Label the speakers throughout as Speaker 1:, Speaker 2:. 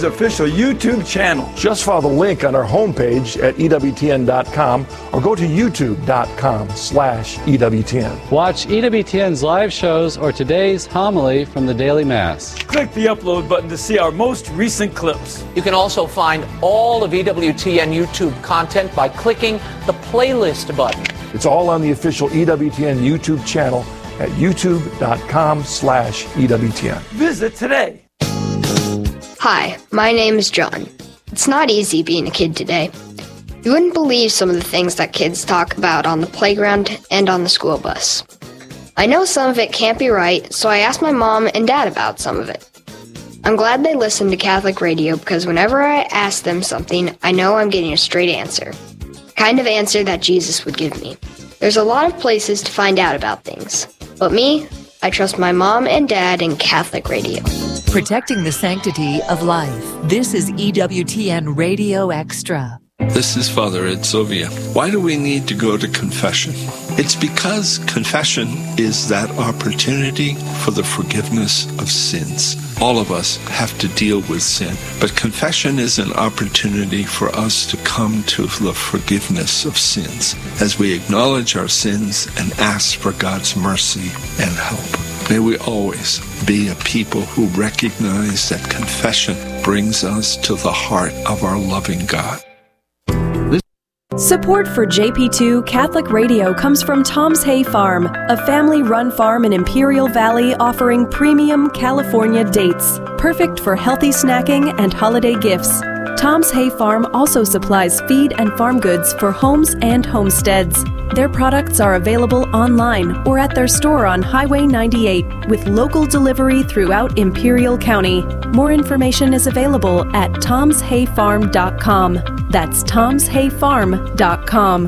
Speaker 1: official YouTube channel.
Speaker 2: Just follow the link on our homepage at EWTN.com or go to YouTube.com/EWTN.
Speaker 3: Watch EWTN's live shows or today's homily from the Daily Mass.
Speaker 1: Click the upload button to see our most recent clips.
Speaker 4: You can also find all of EWTN YouTube content by clicking the playlist button.
Speaker 2: It's all on the official EWTN YouTube channel at YouTube.com/EWTN.
Speaker 1: Visit today.
Speaker 5: Hi, my name is John. It's not easy being a kid today. You wouldn't believe some of the things that kids talk about on the playground and on the school bus. I know some of it can't be right, so I asked my mom and dad about some of it. I'm glad they listen to Catholic radio because whenever I ask them something, I know I'm getting a straight answer. The kind of answer that Jesus would give me. There's a lot of places to find out about things. But me, I trust my mom and dad in Catholic radio.
Speaker 6: Protecting the sanctity of life. This is EWTN Radio Extra.
Speaker 7: This is Father Ed Sovia. Why do we need to go to confession? It's because confession is that opportunity for the forgiveness of sins. All of us have to deal with sin, but confession is an opportunity for us to come to the forgiveness of sins as we acknowledge our sins and ask for God's mercy and help. May we always be a people who recognize that confession brings us to the heart of our loving God.
Speaker 8: Support for JP2 Catholic Radio comes from Tom's Hay Farm, a family-run farm in Imperial Valley offering premium California dates, perfect for healthy snacking and holiday gifts. Tom's Hay Farm also supplies feed and farm goods for homes and homesteads. Their products are available online or at their store on Highway 98 with local delivery throughout Imperial County. More information is available at tomshayfarm.com. That's tomshayfarm.com.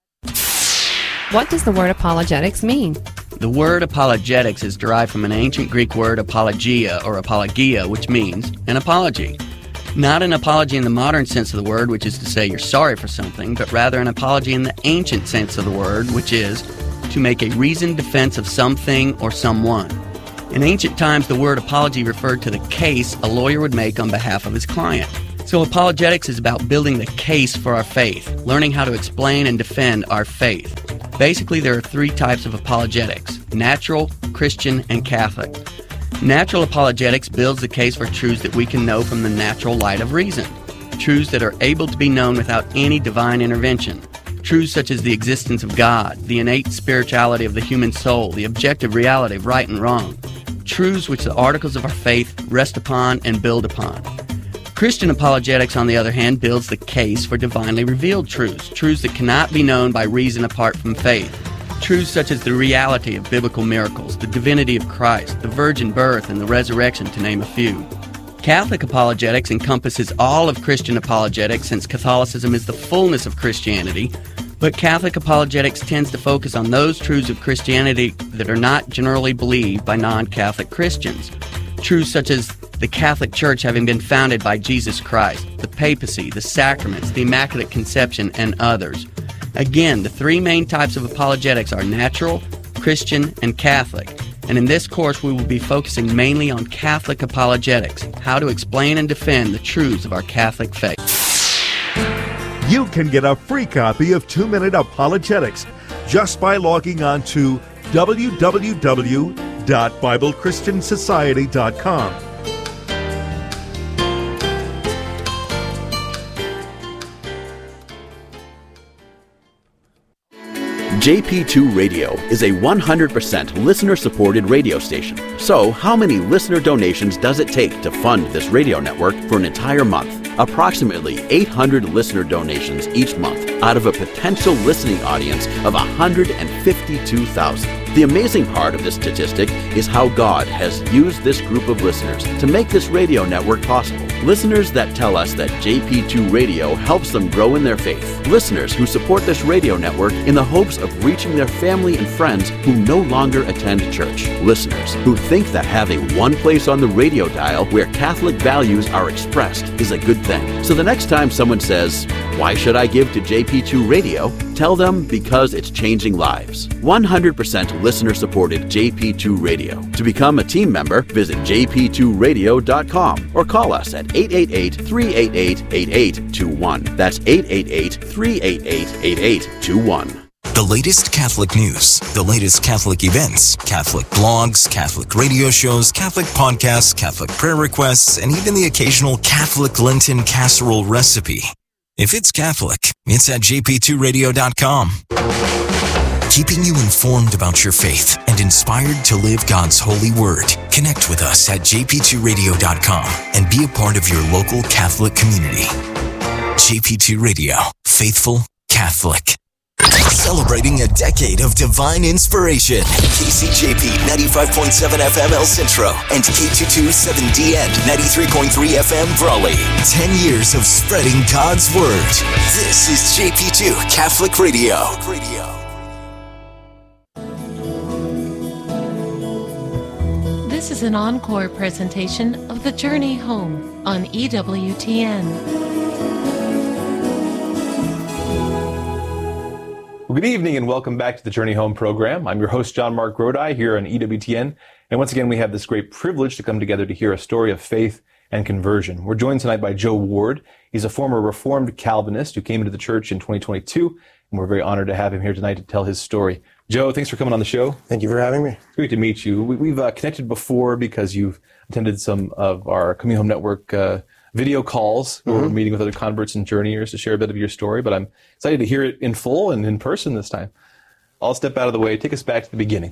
Speaker 9: What does the word apologetics mean?
Speaker 10: The word apologetics is derived from an ancient Greek word apologia or apologia, which means an apology. Not an apology in the modern sense of the word, which is to say you're sorry for something, but rather an apology in the ancient sense of the word, which is to make a reasoned defense of something or someone. In ancient times, the word apology referred to the case a lawyer would make on behalf of his client. So apologetics is about building the case for our faith, learning how to explain and defend our faith. Basically, there are three types of apologetics: natural, Christian, and Catholic. Natural apologetics builds the case for truths that we can know from the natural light of reason, truths that are able to be known without any divine intervention, truths such as the existence of God, the innate spirituality of the human soul, the objective reality of right and wrong, truths which the articles of our faith rest upon and build upon. Christian apologetics, on the other hand, builds the case for divinely revealed truths, truths that cannot be known by reason apart from faith. Truths such as the reality of biblical miracles, the divinity of Christ, the virgin birth, and the resurrection, to name a few. Catholic apologetics encompasses all of Christian apologetics, since Catholicism is the fullness of Christianity, but Catholic apologetics tends to focus on those truths of Christianity that are not generally believed by non-Catholic Christians. Truths such as the Catholic Church having been founded by Jesus Christ, the papacy, the sacraments, the Immaculate Conception, and others. Again, the three main types of apologetics are natural, Christian, and Catholic. And in this course, we will be focusing mainly on Catholic apologetics, how to explain and defend the truths of our Catholic faith.
Speaker 11: You can get a free copy of 2-Minute Apologetics just by logging on to www.BibleChristianSociety.com.
Speaker 12: JP2 Radio is a 100% listener-supported radio station. So, how many listener donations does it take to fund this radio network for an entire month? Approximately 800 listener donations each month out of a potential listening audience of 152,000. The amazing part of this statistic is how God has used this group of listeners to make this radio network possible. Listeners that tell us that JP2 Radio helps them grow in their faith. Listeners who support this radio network in the hopes of reaching their family and friends who no longer attend church. Listeners who think that having one place on the radio dial where Catholic values are expressed is a good thing. So the next time someone says, Why should I give to JP2 Radio? Tell them because it's changing lives. 100% listener-supported JP2 Radio. To become a team member, visit jp2radio.com or call us at 888-388-8821. That's 888-388-8821.
Speaker 13: The latest Catholic news, the latest Catholic events, Catholic blogs, Catholic radio shows, Catholic podcasts, Catholic prayer requests, and even the occasional Catholic Lenten casserole recipe. If it's Catholic, it's at jp2radio.com. Keeping you informed about your faith and inspired to live God's holy word. Connect with us at jp2radio.com and be a part of your local Catholic community. JP2 Radio, faithful Catholic.
Speaker 14: Celebrating a decade of divine inspiration. KCJP 95.7 FM El Centro and K227DN 93.3 FM Brawley. 10 years of spreading God's Word. This is JP2 Catholic Radio.
Speaker 9: This is an encore presentation of The Journey Home on EWTN.
Speaker 15: Well, good evening and welcome back to the Journey Home program. I'm your host, John Mark Grodi, here on EWTN. And once again, we have this great privilege to come together to hear a story of faith and conversion. We're joined tonight by Joe Ward. He's a former Reformed Calvinist who came into the church in 2022. And we're very honored to have him here tonight to tell his story. Joe, thanks for coming on the show.
Speaker 16: Thank you for having me.
Speaker 15: It's great to meet you. We've connected before because you've attended some of our Coming Home Network video calls where we're meeting with other converts and journeyers to share a bit of your story, but I'm excited to hear it in full and in person this time. I'll step out of the way. Take us back to the beginning.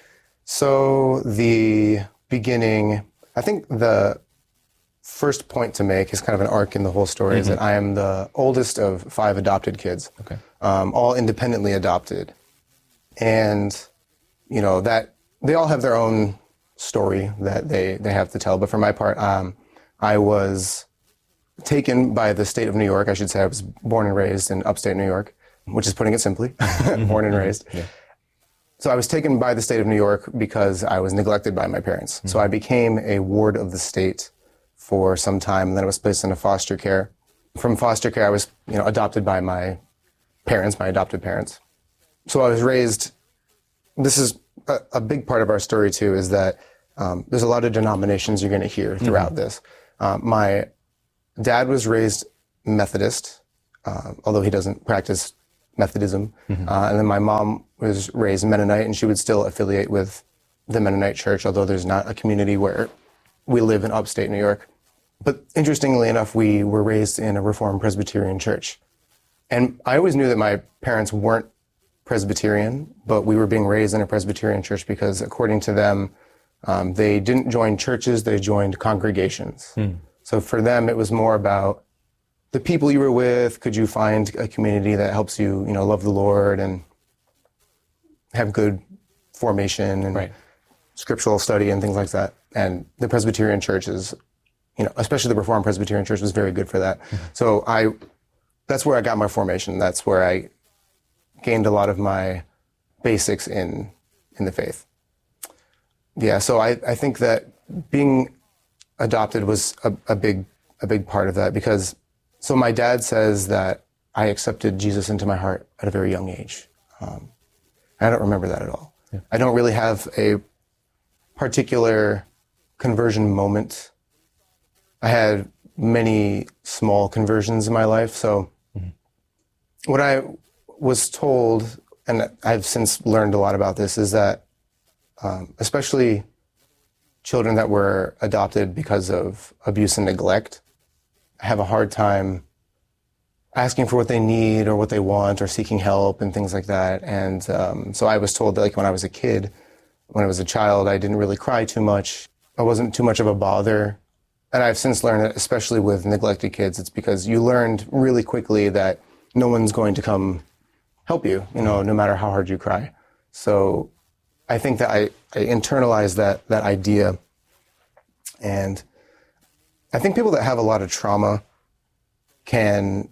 Speaker 16: So the beginning, I think the first point to make is kind of an arc in the whole story, is that I am the oldest of 5 adopted kids, all independently adopted. And, you know, that they all have their own story that they have to tell. But for my part, I was taken by the state of New York. I should say I was born and raised in upstate New York, which is putting it simply, born and raised. Yeah. So I was taken by the state of New York because I was neglected by my parents. So I became a ward of the state for some time, and then I was placed into foster care. From foster care, I was, adopted by my parents, my adopted parents. So I was raised, this is a big part of our story too, is that there's a lot of denominations you're going to hear throughout this. My dad was raised Methodist, although he doesn't practice Methodism. And then my mom was raised Mennonite, and she would still affiliate with the Mennonite church, although there's not a community where we live in upstate New York. But interestingly enough, we were raised in a Reformed Presbyterian church. And I always knew that my parents weren't Presbyterian, but we were being raised in a Presbyterian church because, according to them, they didn't join churches, they joined congregations. So for them, it was more about the people you were with. Could you find a community that helps you, love the Lord and have good formation and scriptural study and things like that. And the Presbyterian church is, especially the Reformed Presbyterian church was very good for that. So that's where I got my formation. That's where I gained a lot of my basics in the faith. Yeah, so I think that being adopted was a big part of that, because so my dad says that I accepted Jesus into my heart at a very young age. I don't remember that at all. Yeah. I don't really have a particular conversion moment. I had many small conversions in my life. So what I was told, and I've since learned a lot about this, is that especially children that were adopted because of abuse and neglect have a hard time asking for what they need or what they want or seeking help and things like that. And so I was told that, like, when I was a kid, when I was a child, I didn't really cry too much. I wasn't too much of a bother. And I've since learned that, especially with neglected kids, it's because you learned really quickly that no one's going to come help you, no matter how hard you cry. So I think that I internalized that idea. And I think people that have a lot of trauma can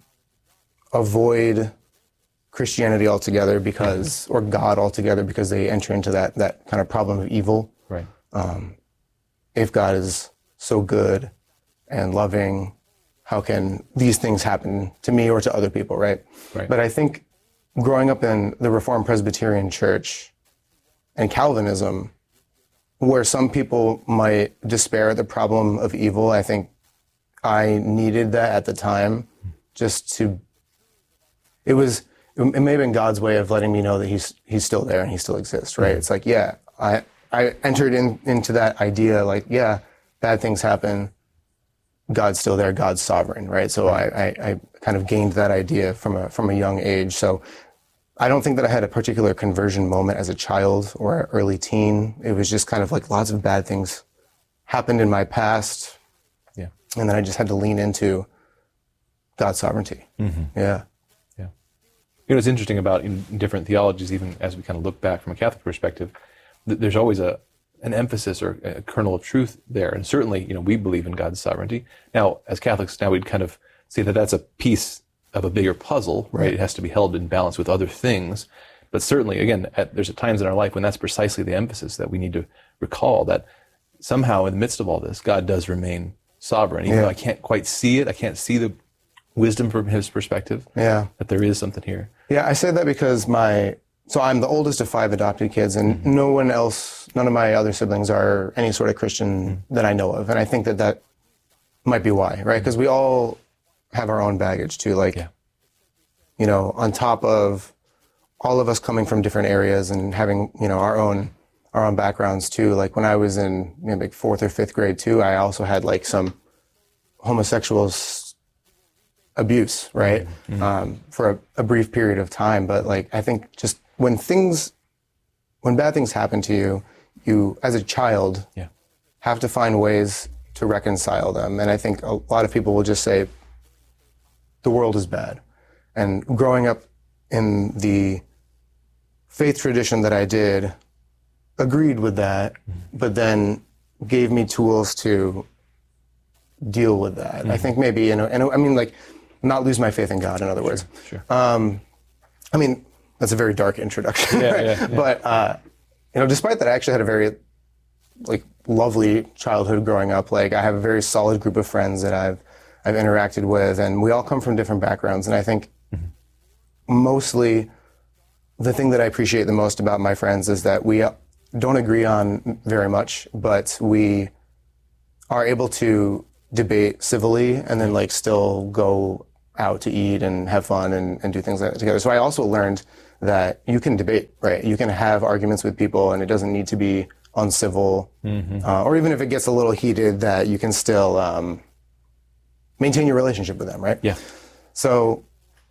Speaker 16: avoid Christianity altogether or God altogether, because they enter into that kind of problem of evil. Right. If God is so good and loving, how can these things happen to me or to other people, right? But I think growing up in the Reformed Presbyterian Church and Calvinism, where some people might despair at the problem of evil, I think I needed that at the time just to, it may have been God's way of letting me know that he's still there and he still exists, right? It's like, yeah, I entered into that idea, like, yeah, bad things happen, God's still there, God's sovereign, right? So I kind of gained that idea from a young age. So I don't think that I had a particular conversion moment as a child or an early teen. It was just kind of like lots of bad things happened in my past.
Speaker 15: Yeah.
Speaker 16: And then I just had to lean into God's sovereignty.
Speaker 15: Mm-hmm.
Speaker 16: Yeah.
Speaker 15: Yeah. You know, what's interesting about in different theologies, even as we kind of look back from a Catholic perspective, there's always an emphasis or a kernel of truth there. And certainly, you know, we believe in God's sovereignty. Now, as Catholics, now we'd kind of say that that's a piece of a bigger puzzle, right? It has to be held in balance with other things. But certainly, again, there's times in our life when that's precisely the emphasis that we need to recall, that somehow in the midst of all this, God does remain sovereign. Even though I can't quite see it, I can't see the wisdom from his perspective, that there is something here.
Speaker 16: Yeah, I say that because so I'm the oldest of 5 adopted kids, and none of my other siblings are any sort of Christian that I know of. And I think that might be why, right? Because we all have our own baggage too. Like, you know, on top of all of us coming from different areas and having, you know, our own backgrounds too. Like when I was in like 4th or 5th grade too, I also had like some homosexual abuse, right? For a brief period of time. But like, I think just when bad things happen to you as a child have to find ways to reconcile them. And I think a lot of people will just say, the world is bad. And growing up in the faith tradition that I did, agreed with that, but then gave me tools to deal with that. I think maybe, you know, and I mean, like, not lose my faith in God, in other words.
Speaker 15: Sure.
Speaker 16: I mean, that's a very dark introduction, right? But, you know, despite that, I actually had a very, like, lovely childhood growing up. Like, I have a very solid group of friends that I've interacted with, and we all come from different backgrounds. And I think mostly the thing that I appreciate the most about my friends is that we don't agree on very much, but we are able to debate civilly and then like still go out to eat and have fun and do things like that together. So I also learned that you can debate, right? You can have arguments with people and it doesn't need to be uncivil, or even if it gets a little heated, that you can still maintain your relationship with them, right?
Speaker 15: Yeah.
Speaker 16: So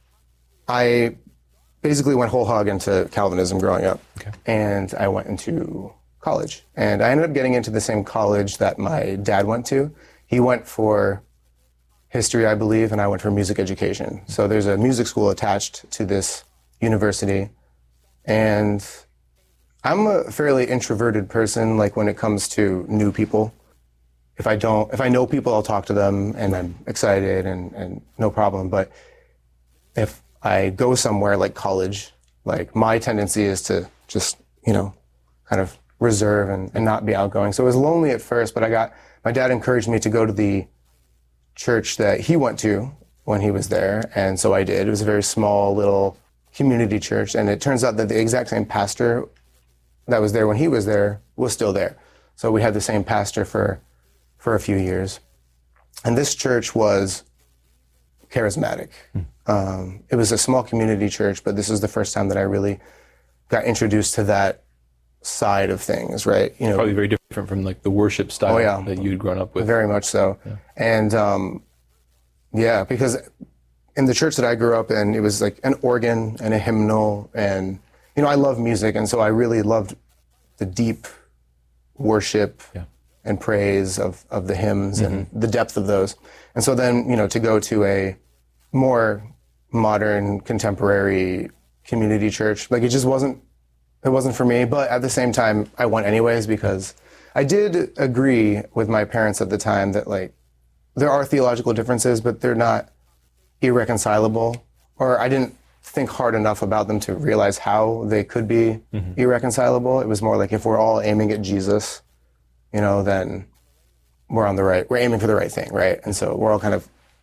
Speaker 16: I basically went whole hog into Calvinism growing up, and I went into college. And I ended up getting into the same college that my dad went to. He went for history, I believe, and I went for music education. So there's a music school attached to this university. And I'm a fairly introverted person, like when it comes to new people. If I know people, I'll talk to them and I'm excited and no problem. But if I go somewhere like college, like my tendency is to just, you know, kind of reserve and not be outgoing. So it was lonely at first, but my dad encouraged me to go to the church that he went to when he was there. And so I did. It was a very small little community church. And it turns out that the exact same pastor that was there when he was there was still there. So we had the same pastor for a few years. And this church was charismatic. It was a small community church, but this is the first time that I really got introduced to that side of things, right? You know,
Speaker 15: probably very different from like the worship style that you'd grown up with.
Speaker 16: Very much so. Yeah. And because in the church that I grew up in, it was like an organ and a hymnal, and you know, I love music, and so I really loved the deep worship and praise of the hymns and the depth of those. And so then, you know, to go to a more modern, contemporary community church, like it wasn't for me. But at the same time, I went anyways because I did agree with my parents at the time that like there are theological differences, but they're not irreconcilable. Or I didn't think hard enough about them to realize how they could be irreconcilable. It was more like if we're all aiming at Jesus, you know, then we're aiming for the right thing, right? And so we're all kind of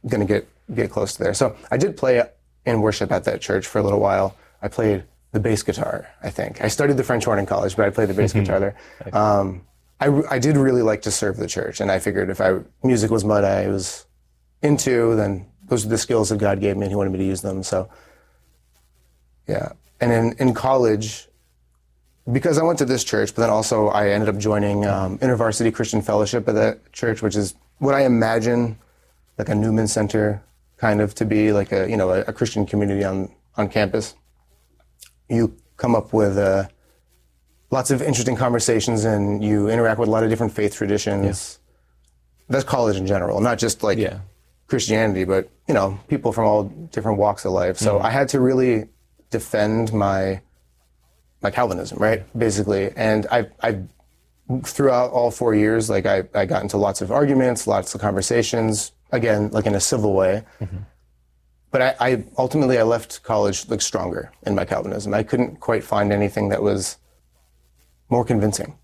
Speaker 16: going to get close to there. So I did play in worship at that church for a little while. I played the bass guitar, I think. I studied the French horn in college, but I played the bass guitar there. I did really like to serve the church, and I figured if music was what I was into, then those are the skills that God gave me, and He wanted me to use them. So, yeah. And in college, because I went to this church, but then also I ended up joining InterVarsity Christian Fellowship at that church, which is what I imagine like a Newman Center kind of to be, like a Christian community on campus. You come up with lots of interesting conversations, and you interact with a lot of different faith traditions. Yeah. That's college in general, not just like Christianity, but people from all different walks of life. So I had to really defend my Calvinism, right? Basically. And I throughout all 4 years, like I got into lots of arguments, lots of conversations, again, like in a civil way. But I ultimately left college like stronger in my Calvinism. I couldn't quite find anything that was more convincing,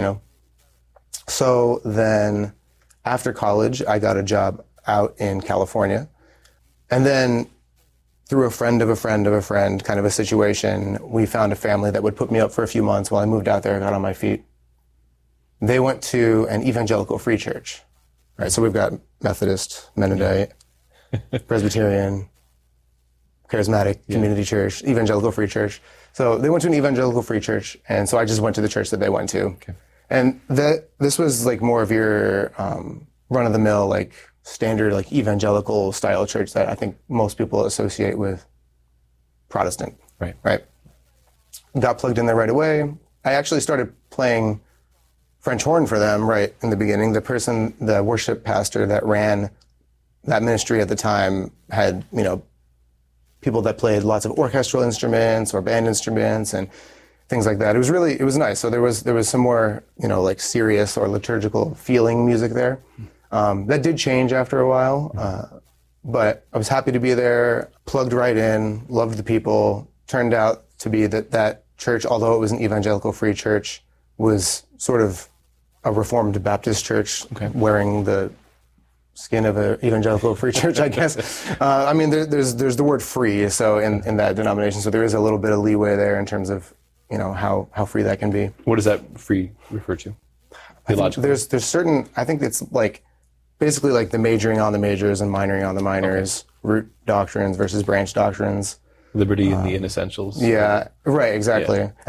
Speaker 16: So then after college, I got a job out in California. And then through a friend of a friend of a friend kind of a situation, we found a family that would put me up for a few months while I moved out there and got on my feet. They went to an evangelical free church, right? So we've got Methodist, Mennonite, Presbyterian, Charismatic Community Church, Evangelical Free Church. So they went to an Evangelical Free Church, and so I just went to the church that they went to. Okay. And this was like more of your run-of-the-mill, like standard, like evangelical style church that I think most people associate with Protestant. Right. Got plugged in there right away. I actually started playing French horn for them right in the beginning. The worship pastor that ran that ministry at the time had, people that played lots of orchestral instruments or band instruments and things like that. It was nice. So there was some more, like serious or liturgical feeling music there. That did change after a while, but I was happy to be there, plugged right in, loved the people. Turned out to be that church, although it was an evangelical free church, was sort of a Reformed Baptist church, wearing the skin of an evangelical free church, I guess. There's the word free, so in that denomination, so there is a little bit of leeway there in terms of, how free that can be.
Speaker 15: What does that free refer to?
Speaker 16: I think there's certain, I think it's like, basically like the majoring on the majors and minoring on the minors, root doctrines versus branch doctrines.
Speaker 15: Liberty in the inessentials.
Speaker 16: Yeah, right, exactly.
Speaker 15: Yeah.